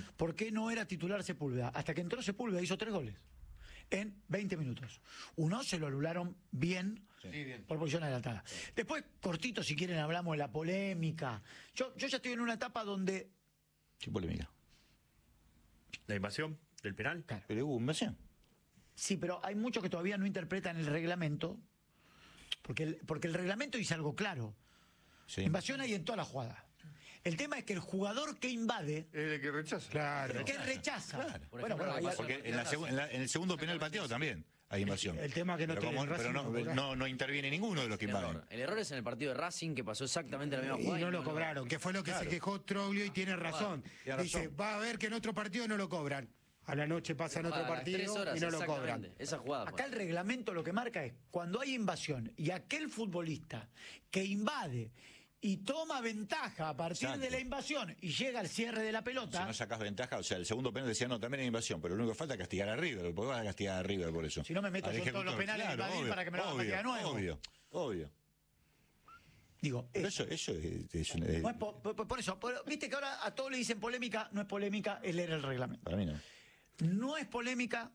por qué no era titular Sepúlveda. Hasta que entró Sepúlveda, hizo 3 goles en 20 minutos. Uno se lo anularon bien, por posición adelantada. Después, cortito, si quieren, hablamos de la polémica. Yo ya estoy en una etapa donde... ¿Qué polémica? ¿La invasión del penal? Claro. Pero hubo invasión. Sí, pero hay muchos que todavía no interpretan el reglamento, porque el reglamento dice algo claro. Sí. Invasión hay en toda la jugada. El tema es que el jugador que invade... Es el que rechaza. Claro. Que rechaza. Claro. Bueno, Porque en el segundo penal pateado también hay invasión. El tema que no pero tiene Racing no interviene ninguno de los que invaden. El error es en el partido de Racing, que pasó exactamente la misma jugada. Y no lo cobraron, que fue lo que se quejó Troglio, y tiene razón. Dice, va a ver que en otro partido no lo cobran. A la noche pasan otro partido y no lo cobran. Esa jugada. Acá el reglamento lo que marca es, cuando hay invasión y aquel futbolista que invade y toma ventaja a partir de la invasión y llega al cierre de la pelota... Si no sacás ventaja, o sea, el segundo penal decía, no, también hay invasión, pero lo único que falta es castigar a River, porque vas a castigar a River por eso. Si no me meto yo en todos los penales de invadir para que me lo hagan castigar de nuevo. Obvio. Digo, pero eso es no es por eso, viste que ahora a todos le dicen polémica, no es polémica, es leer el reglamento. Para mí no. No es polémica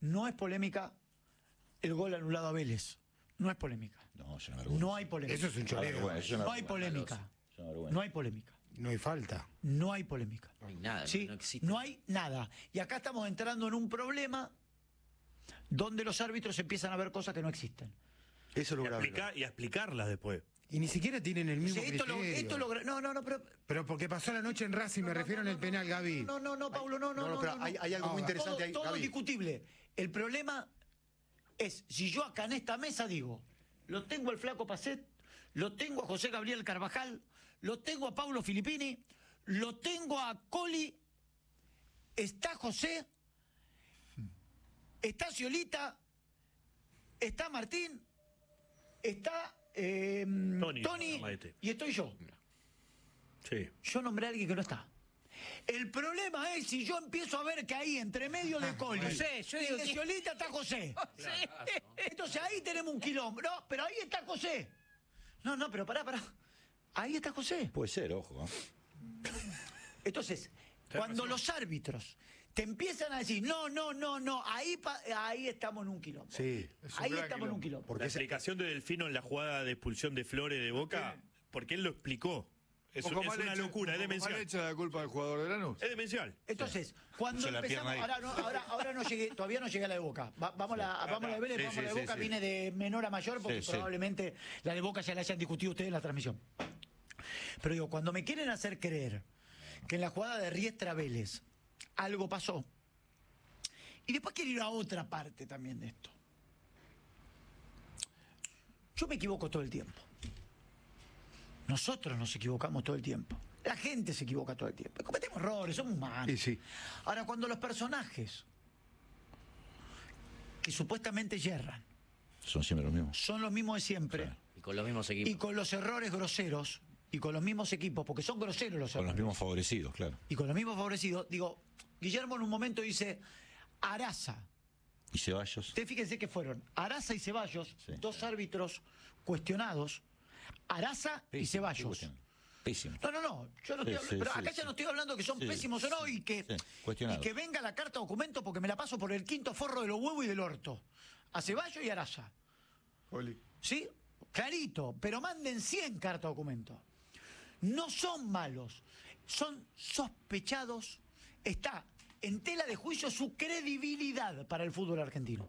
el gol anulado a Vélez. No es polémica. No, es una vergüenza. No hay polémica. Eso es un choreo. No hay polémica. No hay polémica. No hay falta. No hay polémica. No hay nada. ¿Sí? No existe. No hay nada. Y acá estamos entrando en un problema donde los árbitros empiezan a ver cosas que no existen. Eso es lo grave. Y a explicarlas después. Y ni siquiera tienen el mismo criterio. No, pero porque pasó la noche en Racing, me refiero en el penal, Gaby. No, Paulo, no. Pero hay algo muy interesante ahí, todo Gaby. es discutible. El problema es, si yo acá en esta mesa digo, lo tengo al Flaco Pacet, lo tengo a José Gabriel Carvajal, lo tengo a Paulo Filippini, lo tengo a Coli, está José, está Sciolita, está Martín, está Tony y estoy yo. Sí. Yo nombré a alguien que no está. El problema es si yo empiezo a ver que ahí entre medio de Coli y de Sciolita está José. Entonces ahí tenemos un quilombo. No, pero ahí está José. No, pero pará. Ahí está José. Puede ser, ojo. Entonces, cuando los árbitros te empiezan a decir, no, ahí estamos en un quilombo. Sí, ahí estamos en un quilombo. Porque la explicación de Delfino en la jugada de expulsión de Flores de Boca, porque él lo explicó. Es una locura, es demencial. ¿Mal hecha la culpa del jugador de Lanús? Es demencial. Entonces, cuando empezamos, ahora no llegué, todavía no llegué a la de Boca. Vamos a la de Vélez, vamos a la de Boca, viene de menor a mayor, porque probablemente la de Boca ya la hayan discutido ustedes en la transmisión. Pero digo, cuando me quieren hacer creer que en la jugada de Riestra Vélez algo pasó, y después quiero ir a otra parte también de esto. Yo me equivoco todo el tiempo. Nosotros nos equivocamos todo el tiempo. La gente se equivoca todo el tiempo. Cometemos errores, somos humanos. Y sí. Ahora, cuando los personajes que supuestamente yerran Son siempre los mismos. son los mismos de siempre, Claro. Y con los mismos equipos. y con los errores groseros, y con los mismos equipos, porque son groseros los Con errores, los mismos favorecidos, claro. y con los mismos favorecidos, digo, Guillermo en un momento dice, Araza. Y Ceballos. Ustedes fíjense que fueron Araza y Ceballos, Sí. dos árbitros cuestionados, Araza y Ceballos. Pésimo. No, yo no estoy hablando, pero acá ya no estoy hablando que son pésimos o no, y que venga la carta documento, porque me la paso por el quinto forro de los huevos y del orto. A Ceballos y Araza. Oli. ¿Sí? Clarito, pero manden 100 cartas documento. No son malos, son sospechados. Está en tela de juicio su credibilidad para el fútbol argentino.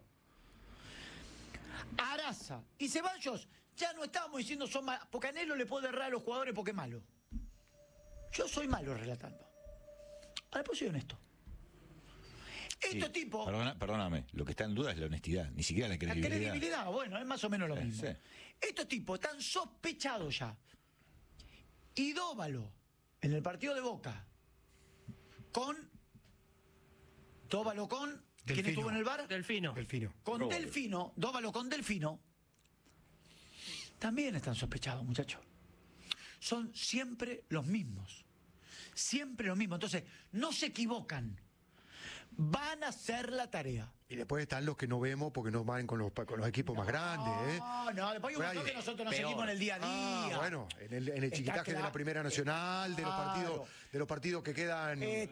Araza y Ceballos, ya no estábamos diciendo son malos, porque a Anhelo le puede errar a los jugadores porque es malo. Yo soy malo relatando. Ahora pues soy honesto. Estos tipos... Perdóname, lo que está en duda es la honestidad, ni siquiera la credibilidad. La credibilidad, bueno, es más o menos lo mismo. Sí. Estos tipos están sospechados ya. Y Dóvalo, en el partido de Boca, Dóvalo con... ¿Quién Delfino. estuvo en el bar? Delfino. Con Delfino, Dóvalo con Delfino, también están sospechados, muchachos. Son siempre los mismos. Siempre los mismos. Entonces, no se equivocan. Van a hacer la tarea. Y después están los que no vemos porque no van con los equipos más grandes, ¿eh? No, después hay un montón que nosotros nos seguimos en el día a día. Bueno, en el chiquitaje de la Primera Nacional, de los partidos que quedan